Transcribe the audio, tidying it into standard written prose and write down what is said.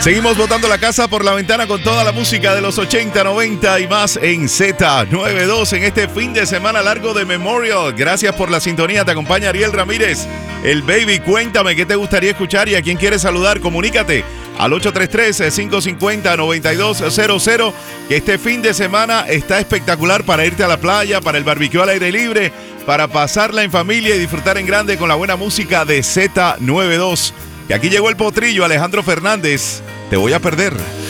Seguimos botando la casa por la ventana con toda la música de los 80, 90 y más en Z92 en este fin de semana largo de Memorial. Gracias por la sintonía. Te acompaña Ariel Ramírez, el baby. Cuéntame qué te gustaría escuchar y a quién quieres saludar. Comunícate al 833-550-9200, que este fin de semana está espectacular para irte a la playa, para el barbecue al aire libre, para pasarla en familia y disfrutar en grande con la buena música de Z92. Y aquí llegó el potrillo, Alejandro Fernández. Te voy a perder.